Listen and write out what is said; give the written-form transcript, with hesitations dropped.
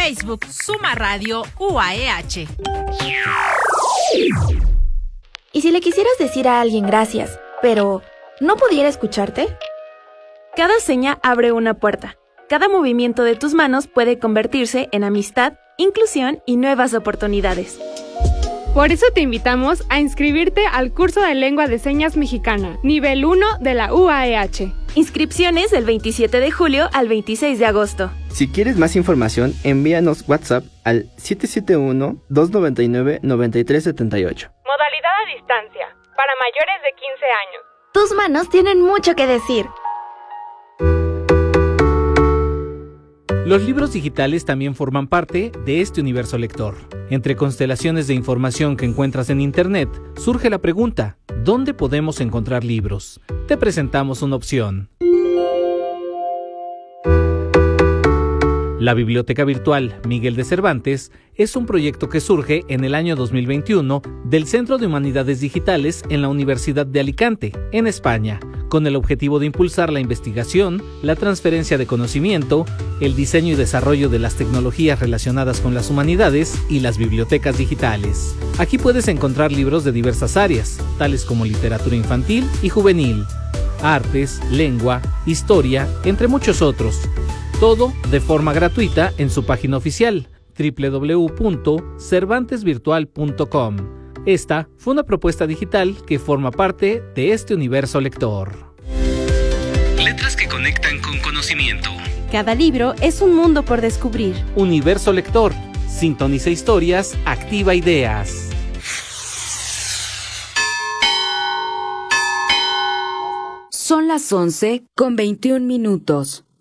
Facebook Suma Radio UAEH. ¿Y si le quisieras decir a alguien gracias, pero no pudiera escucharte? Cada seña abre una puerta. Cada movimiento de tus manos puede convertirse en amistad, inclusión y nuevas oportunidades. Por eso te invitamos a inscribirte al curso de Lengua de Señas Mexicana, nivel 1 de la UAEH. Inscripciones del 27 de julio al 26 de agosto. Si quieres más información, envíanos WhatsApp al 771-299-9378. Modalidad a distancia, para mayores de 15 años. Tus manos tienen mucho que decir. Los libros digitales también forman parte de este universo lector. Entre constelaciones de información que encuentras en Internet, surge la pregunta, ¿dónde podemos encontrar libros? Te presentamos una opción. La Biblioteca Virtual Miguel de Cervantes es un proyecto que surge en el año 2021 del Centro de Humanidades Digitales en la Universidad de Alicante, en España, con el objetivo de impulsar la investigación, la transferencia de conocimiento, el diseño y desarrollo de las tecnologías relacionadas con las humanidades y las bibliotecas digitales. Aquí puedes encontrar libros de diversas áreas, tales como literatura infantil y juvenil, artes, lengua, historia, entre muchos otros. Todo de forma gratuita en su página oficial, www.cervantesvirtual.com. Esta fue una propuesta digital que forma parte de este universo lector. Letras que conectan con conocimiento. Cada libro es un mundo por descubrir. Universo lector. Sintoniza historias, activa ideas. Son las 11:21 minutos.